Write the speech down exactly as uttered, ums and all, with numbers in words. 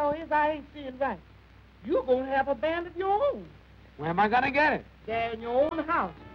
know is I ain't seeing right. You're going to have a band of your own. Where am I going to get it? There in your own house.